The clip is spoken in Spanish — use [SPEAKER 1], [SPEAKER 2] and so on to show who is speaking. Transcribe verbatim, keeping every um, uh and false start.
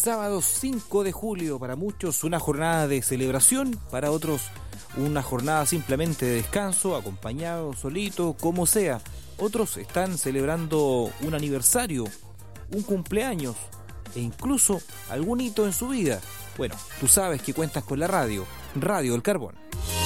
[SPEAKER 1] sábado cinco de julio, para muchos una jornada de celebración, para otros una jornada simplemente de descanso, acompañado, solito, como sea. Otros están celebrando un aniversario, un cumpleaños e incluso algún hito en su vida. Bueno, tú sabes que cuentas con la radio, Radio El Carbón.